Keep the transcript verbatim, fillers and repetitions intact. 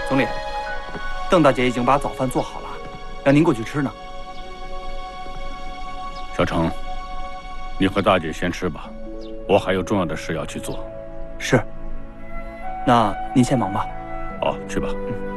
总理，邓大姐已经把早饭做好了，让您过去吃呢。 小程，你和大姐先吃吧，我还有重要的事要去做。 是。那您先忙吧。 好，去吧。 嗯。